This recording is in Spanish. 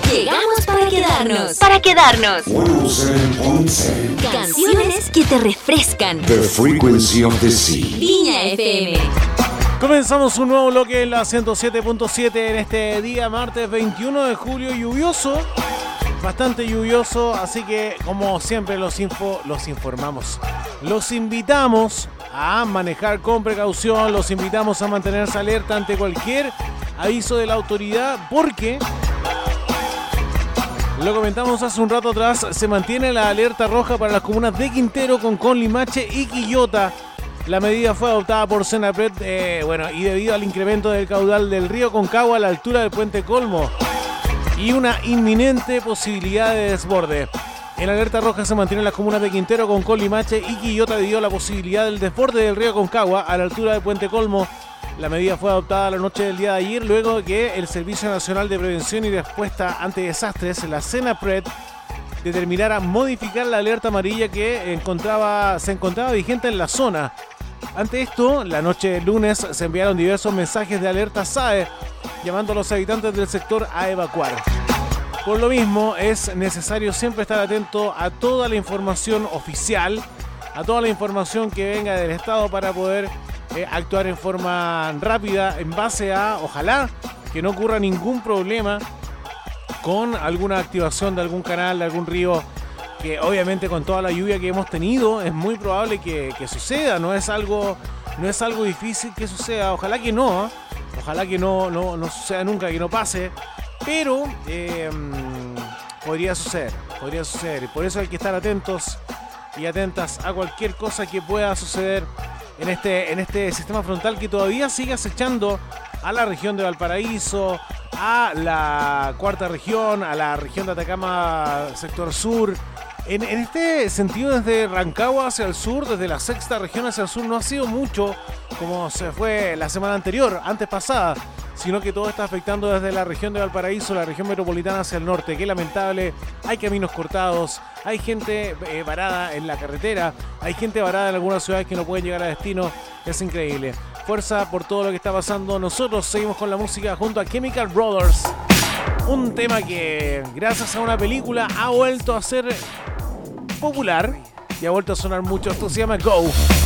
Llegamos para quedarnos. Para quedarnos. 107.7. Canciones que te refrescan. The frequency of the sea. Viña FM. Comenzamos un nuevo bloque en la 107.7 en este día martes 21 de julio, lluvioso, bastante lluvioso, así que como siempre los informamos. Los invitamos a manejar con precaución, los invitamos a mantenerse alerta ante cualquier aviso de la autoridad, porque, lo comentamos hace un rato atrás, se mantiene la alerta roja para las comunas de Quintero, Concón, Limache y Quillota. La medida fue adoptada por Senapred, y debido al incremento del caudal del río Concagua a la altura del puente Colmo y una inminente posibilidad de desborde. En alerta roja se mantienen las comunas de Quintero, Concón, Limache y Quillota debido a la posibilidad del desborde del río Concagua a la altura del puente Colmo. La medida fue adoptada la noche del día de ayer, luego de que el Servicio Nacional de Prevención y Respuesta ante Desastres, la Senapred, determinara modificar la alerta amarilla que se encontraba vigente en la zona. Ante esto, la noche del lunes se enviaron diversos mensajes de alerta SAE, llamando a los habitantes del sector a evacuar. Por lo mismo, es necesario siempre estar atento a toda la información oficial, a toda la información que venga del Estado para poder actuar en forma rápida en base a, ojalá, que no ocurra ningún problema con alguna activación de algún canal, de algún río, que obviamente con toda la lluvia que hemos tenido es muy probable que suceda, no es algo difícil que suceda, ojalá que no suceda nunca, que no pase, pero podría suceder, y por eso hay que estar atentos y atentas a cualquier cosa que pueda suceder en este sistema frontal que todavía sigue acechando a la región de Valparaíso, a la cuarta región, a la región de Atacama, sector sur. En este sentido, desde Rancagua hacia el sur, desde la sexta región hacia el sur, no ha sido mucho como se fue la semana anterior, antes pasada, sino que todo está afectando desde la región de Valparaíso, la región metropolitana hacia el norte. Qué lamentable, hay caminos cortados, hay gente varada en la carretera, hay gente varada en algunas ciudades que no pueden llegar a destino, es increíble. Fuerza por todo lo que está pasando. Nosotros seguimos con la música junto a Chemical Brothers, un tema que gracias a una película ha vuelto a ser popular y ha vuelto a sonar mucho. Esto se llama Go.